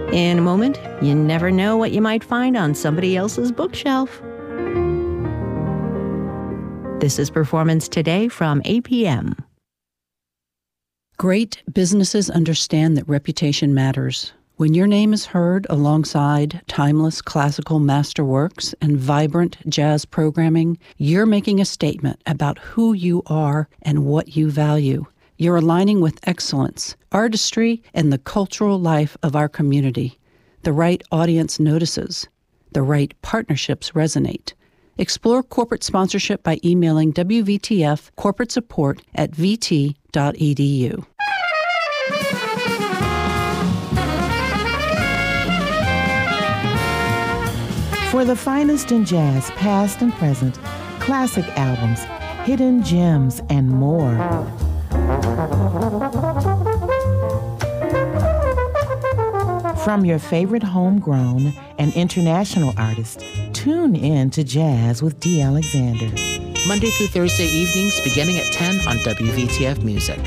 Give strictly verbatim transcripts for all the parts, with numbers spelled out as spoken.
In a moment, you never know what you might find on somebody else's bookshelf. This is Performance Today from A P M. Great businesses understand that reputation matters. When your name is heard alongside timeless classical masterworks and vibrant jazz programming, you're making a statement about who you are and what you value. You're aligning with excellence, artistry, and the cultural life of our community. The right audience notices. The right partnerships resonate. Explore corporate sponsorship by emailing W V T F corporate support at v t dot e d u. For the finest in jazz, past and present, classic albums, hidden gems, and more. From your favorite homegrown and international artists, tune in to Jazz with D. Alexander. Monday through Thursday evenings beginning at ten on W V T F Music.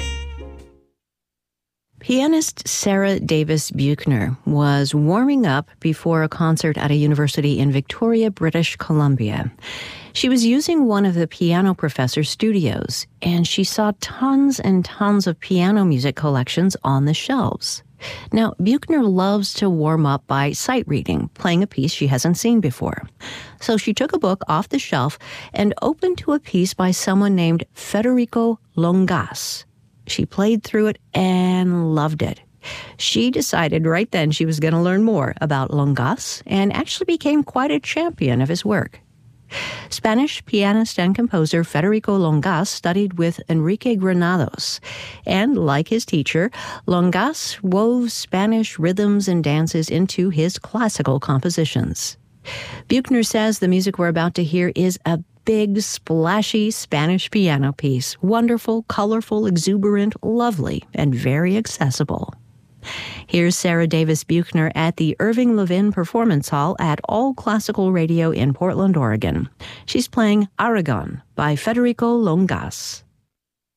Pianist Sarah Davis Buechner was warming up before a concert at a university in Victoria, British Columbia. She was using one of the piano professor's studios, and she saw tons and tons of piano music collections on the shelves. Now, Buechner loves to warm up by sight reading, playing a piece she hasn't seen before. So she took a book off the shelf and opened to a piece by someone named Federico Longas. She played through it and loved it. She decided right then she was going to learn more about Longas and actually became quite a champion of his work. Spanish pianist and composer Federico Longas studied with Enrique Granados, and like his teacher, Longas wove Spanish rhythms and dances into his classical compositions. Buechner says the music we're about to hear is a big, splashy Spanish piano piece, wonderful, colorful, exuberant, lovely, and very accessible. Here's Sarah Davis Buechner at the Irving Levin Performance Hall at All Classical Radio in Portland, Oregon. She's playing Aragon by Federico Longas.